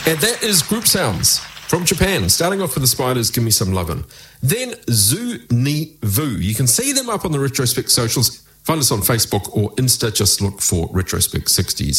And that is Group Sounds from Japan, starting off with the Spiders, Give Me Some Lovin'. Then Zu Ni Vu. You can see them up on the Retrospect socials. Find us on Facebook or Insta. Just look for Retrospect 60s.